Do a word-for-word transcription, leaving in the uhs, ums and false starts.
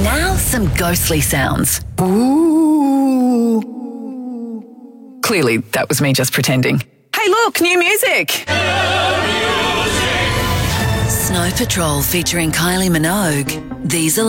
Now some ghostly sounds. Ooh. Clearly, that was me just pretending. Hey look, new music! Snow Patrol featuring Kylie Minogue. These are